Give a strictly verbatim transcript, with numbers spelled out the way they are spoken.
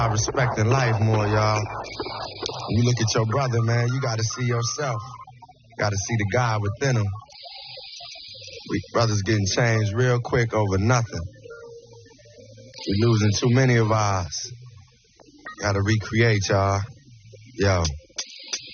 I respect in life more, y'all. When you look at your brother, man, you got to see yourself. Got to see the God within him. We brothers getting changed real quick over nothing. We're losing too many of ours. Got to recreate, y'all. Yo.